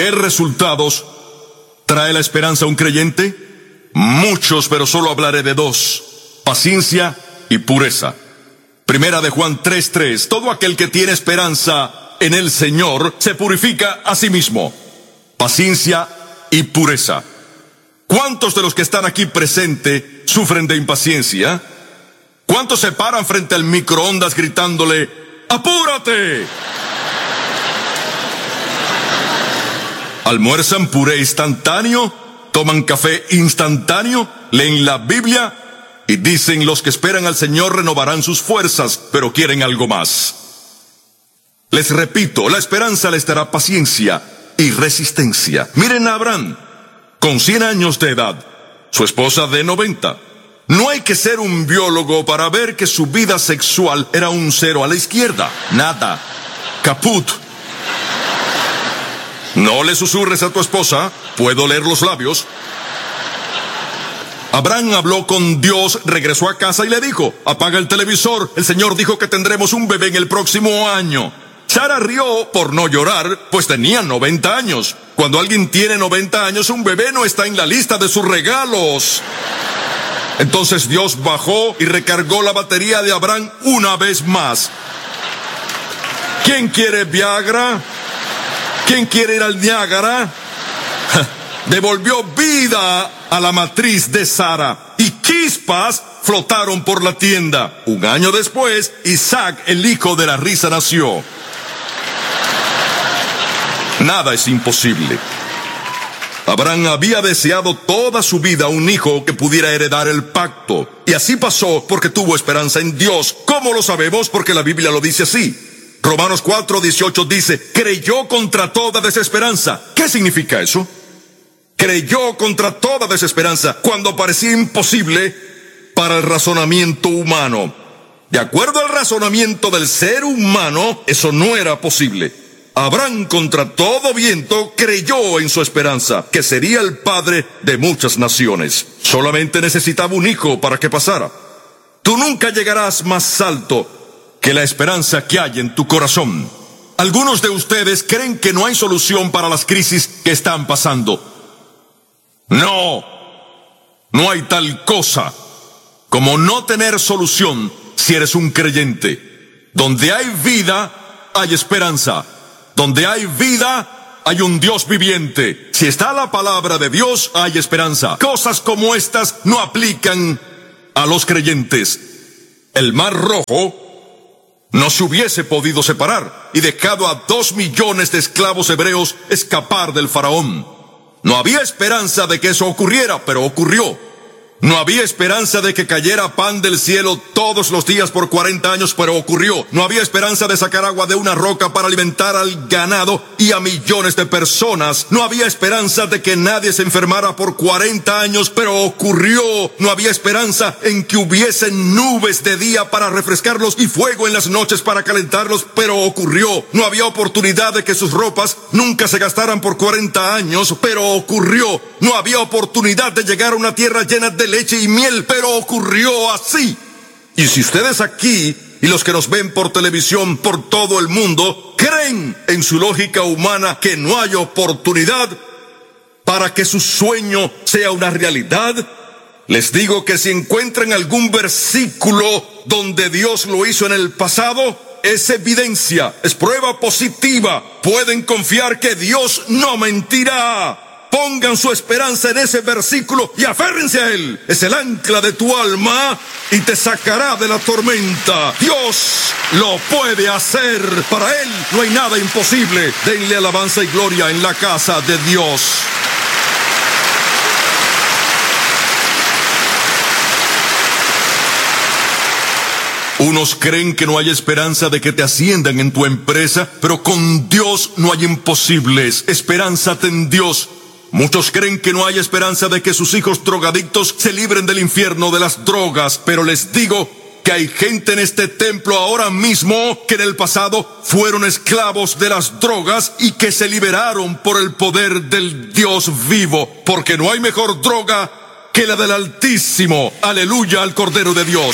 ¿Qué resultados trae la esperanza a un creyente? Muchos, pero solo hablaré de dos: paciencia y pureza. Primera de Juan 3:3. Todo aquel que tiene esperanza en el Señor se purifica a sí mismo. Paciencia y pureza. ¿Cuántos de los que están aquí presentes sufren de impaciencia? ¿Cuántos se paran frente al microondas gritándole: ¡apúrate! ¿Almuerzan puré instantáneo? ¿Toman café instantáneo? ¿Leen la Biblia? Y dicen: los que esperan al Señor renovarán sus fuerzas, pero quieren algo más. Les repito, la esperanza les dará paciencia y resistencia. Miren a Abraham, con 100 años de edad, su esposa de 90. No hay que ser un biólogo para ver que su vida sexual era un 0 a la izquierda. Nada. Caput. No le susurres a tu esposa, puedo leer los labios. Abraham habló con Dios, regresó a casa y le dijo: apaga el televisor, el Señor dijo que tendremos un bebé en el próximo año. Sara rió por no llorar, pues tenía 90 años. Cuando alguien tiene 90 años, un bebé no está en la lista de sus regalos. Entonces Dios bajó y recargó la batería de Abraham una vez más. ¿Quién quiere Viagra? ¿Quién quiere ir al Niágara? Devolvió vida a la matriz de Sara y chispas flotaron por la tienda. Un año después, Isaac, el hijo de la risa, nació. Nada es imposible. Abraham había deseado toda su vida un hijo que pudiera heredar el pacto. Y así pasó porque tuvo esperanza en Dios. ¿Cómo lo sabemos? Porque la Biblia lo dice así. Romanos 4:18 dice: creyó contra toda desesperanza. ¿Qué significa eso? Creyó contra toda desesperanza cuando parecía imposible para el razonamiento humano. De acuerdo al razonamiento del ser humano, eso no era posible. Abraham, contra todo viento, creyó en su esperanza, que sería el padre de muchas naciones. Solamente necesitaba un hijo para que pasara. Tú nunca llegarás más alto que la esperanza que hay en tu corazón. Algunos de ustedes creen que no hay solución para las crisis que están pasando. No hay tal cosa como no tener solución si eres un creyente. Donde hay vida, hay esperanza. Donde hay vida, hay un Dios viviente. Si está la palabra de Dios, hay esperanza. Cosas como estas no aplican a los creyentes. El Mar Rojo no se hubiese podido separar y dejado a 2 millones de esclavos hebreos escapar del faraón. No había esperanza de que eso ocurriera, pero ocurrió. No había esperanza de que cayera pan del cielo todos los días por 40 años, pero ocurrió. No había esperanza de sacar agua de una roca para alimentar al ganado y a millones de personas. No había esperanza de que nadie se enfermara por 40 años, pero ocurrió. No había esperanza en que hubiesen nubes de día para refrescarlos y fuego en las noches para calentarlos, pero ocurrió. No había oportunidad de que sus ropas nunca se gastaran por 40 años, pero ocurrió. No había oportunidad de llegar a una tierra llena de leche y miel, pero ocurrió así. Y si ustedes aquí y los que nos ven por televisión por todo el mundo creen en su lógica humana que no hay oportunidad para que su sueño sea una realidad, les digo que si encuentran algún versículo donde Dios lo hizo en el pasado, es evidencia, es prueba positiva. Pueden confiar que Dios no mentirá. Pongan su esperanza en ese versículo y aférrense a él. Es el ancla de tu alma y te sacará de la tormenta. Dios lo puede hacer. Para él no hay nada imposible. Denle alabanza y gloria en la casa de Dios. Unos creen que no hay esperanza de que te asciendan en tu empresa, pero con Dios no hay imposibles. Esperánzate en Dios. Muchos creen que no hay esperanza de que sus hijos drogadictos se libren del infierno de las drogas, pero les digo que hay gente en este templo ahora mismo que en el pasado fueron esclavos de las drogas y que se liberaron por el poder del Dios vivo, porque no hay mejor droga que la del Altísimo. Aleluya al Cordero de Dios.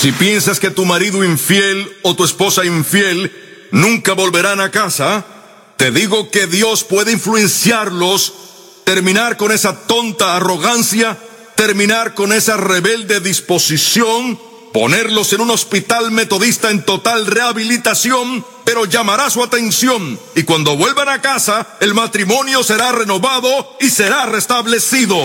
Si piensas que tu marido infiel o tu esposa infiel nunca volverán a casa, te digo que Dios puede influenciarlos, terminar con esa tonta arrogancia, terminar con esa rebelde disposición, ponerlos en un hospital metodista en total rehabilitación, pero llamará su atención, y cuando vuelvan a casa, el matrimonio será renovado y será restablecido.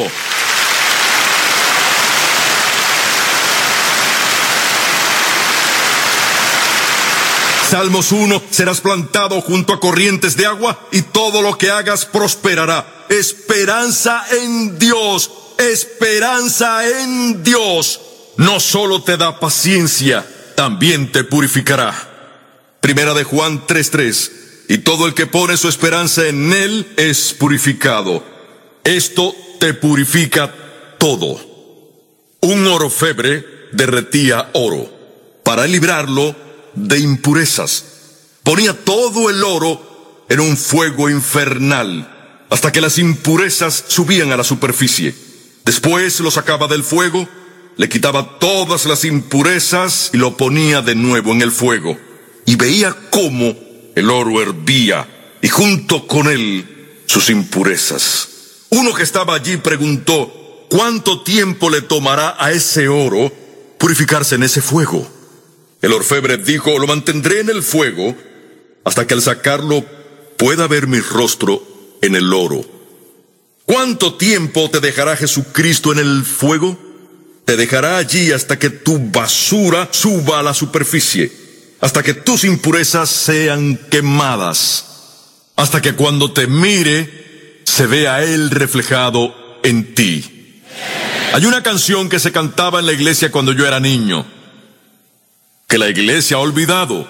Salmos 1, serás plantado junto a corrientes de agua y todo lo que hagas prosperará. Esperanza en Dios, esperanza en Dios. No solo te da paciencia, también te purificará. Primera de Juan 3:3, y todo el que pone su esperanza en Él es purificado. Esto te purifica todo. Un orfebre derretía oro para librarlo de impurezas. Ponía todo el oro en un fuego infernal hasta que las impurezas subían a la superficie. Después lo sacaba del fuego, le quitaba todas las impurezas y lo ponía de nuevo en el fuego. Y veía cómo el oro hervía y junto con él sus impurezas. Uno que estaba allí preguntó: ¿cuánto tiempo le tomará a ese oro purificarse en ese fuego? El orfebre dijo: lo mantendré en el fuego hasta que al sacarlo pueda ver mi rostro en el oro. ¿Cuánto tiempo te dejará Jesucristo en el fuego? Te dejará allí hasta que tu basura suba a la superficie, hasta que tus impurezas sean quemadas, hasta que cuando te mire se vea Él reflejado en ti. Hay una canción que se cantaba en la iglesia cuando yo era niño, que la iglesia ha olvidado: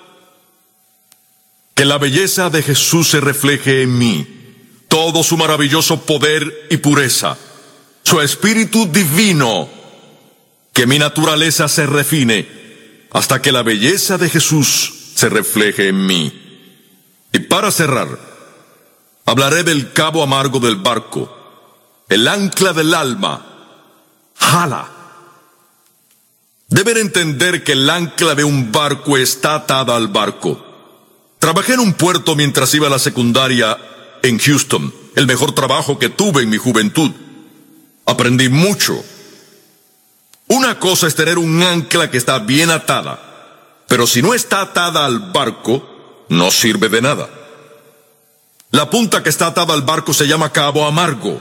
que la belleza de Jesús se refleje en mí, todo su maravilloso poder y pureza, su espíritu divino, que mi naturaleza se refine hasta que la belleza de Jesús se refleje en mí. Y para cerrar, hablaré del cabo amargo del barco, el ancla del alma, jala. Deben entender que el ancla de un barco está atada al barco. Trabajé en un puerto mientras iba a la secundaria en Houston, el mejor trabajo que tuve en mi juventud. Aprendí mucho. Una cosa es tener un ancla que está bien atada, pero si no está atada al barco, no sirve de nada. La punta que está atada al barco se llama cabo amargo.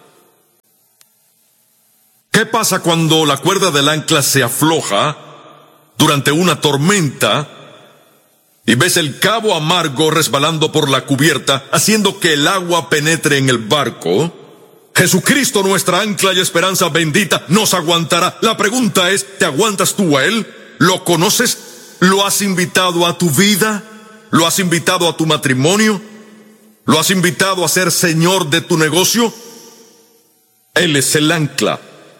¿Qué pasa cuando la cuerda del ancla se afloja durante una tormenta y ves el cabo amargo resbalando por la cubierta, haciendo que el agua penetre en el barco? Jesucristo, nuestra ancla y esperanza bendita, nos aguantará. La pregunta es: ¿te aguantas tú a Él? ¿Lo conoces? ¿Lo has invitado a tu vida? ¿Lo has invitado a tu matrimonio? ¿Lo has invitado a ser señor de tu negocio? Él es el ancla.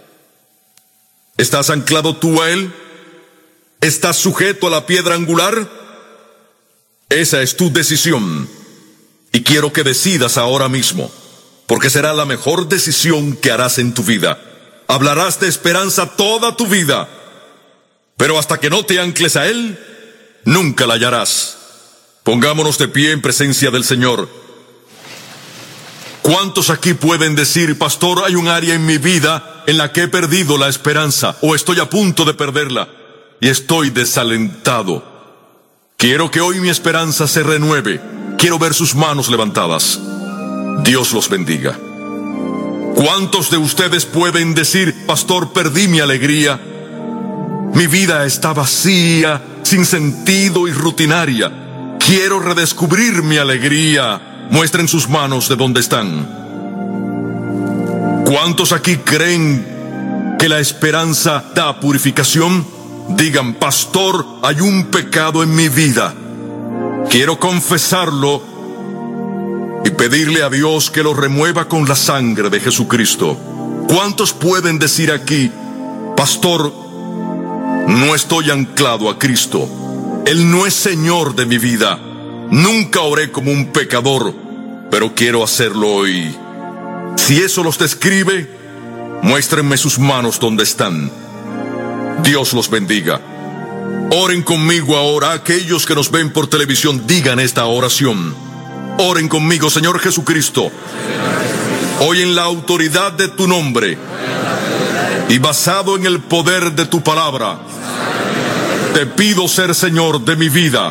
¿Estás anclado tú a Él? ¿Estás sujeto a la piedra angular? Esa es tu decisión. Y quiero que decidas ahora mismo, porque será la mejor decisión que harás en tu vida. Hablarás de esperanza toda tu vida, pero hasta que no te ancles a Él, nunca la hallarás. Pongámonos de pie en presencia del Señor. ¿Cuántos aquí pueden decir: pastor, hay un área en mi vida en la que he perdido la esperanza, o estoy a punto de perderla, y estoy desalentado? Quiero que hoy mi esperanza se renueve. Quiero ver sus manos levantadas. Dios los bendiga. ¿Cuántos de ustedes pueden decir: pastor, perdí mi alegría? Mi vida está vacía, sin sentido y rutinaria. Quiero redescubrir mi alegría. Muestren sus manos de dónde están. ¿Cuántos aquí creen que la esperanza da purificación? Digan: pastor, hay un pecado en mi vida. Quiero confesarlo y pedirle a Dios que lo remueva con la sangre de Jesucristo. ¿Cuántos pueden decir aquí: pastor, no estoy anclado a Cristo? Él no es Señor de mi vida. Nunca oré como un pecador, pero quiero hacerlo hoy. Si eso los describe, muéstrenme sus manos donde están. Dios los bendiga. Oren conmigo ahora. Aquellos que nos ven por televisión, digan esta oración. Oren conmigo. Señor Jesucristo, hoy en la autoridad de tu nombre y basado en el poder de tu palabra, te pido ser Señor de mi vida,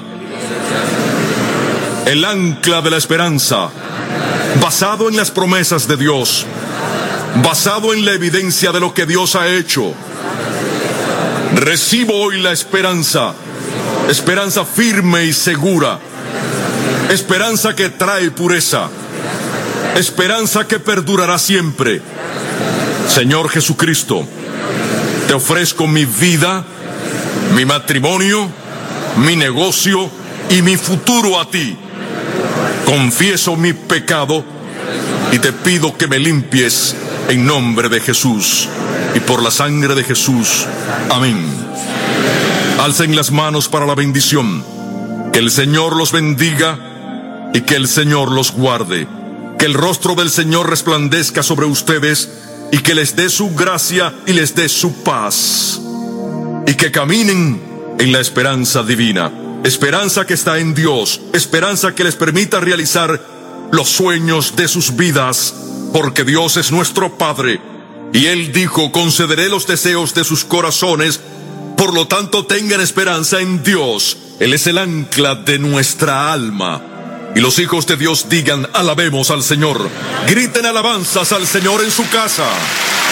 el ancla de la esperanza, basado en las promesas de Dios, basado en la evidencia de lo que Dios ha hecho. Recibo hoy la esperanza, esperanza firme y segura, esperanza que trae pureza, esperanza que perdurará siempre. Señor Jesucristo, te ofrezco mi vida, mi matrimonio, mi negocio y mi futuro a ti. Confieso mi pecado y te pido que me limpies en nombre de Jesús y por la sangre de Jesús. Amén. Alcen las manos para la bendición. Que el Señor los bendiga y que el Señor los guarde. Que el rostro del Señor resplandezca sobre ustedes y que les dé su gracia y les dé su paz. Y que caminen en la esperanza divina. Esperanza que está en Dios. Esperanza que les permita realizar los sueños de sus vidas. Porque Dios es nuestro Padre. Y Él dijo: concederé los deseos de sus corazones. Por lo tanto, tengan esperanza en Dios. Él es el ancla de nuestra alma. Y los hijos de Dios digan: alabemos al Señor. Griten alabanzas al Señor en su casa.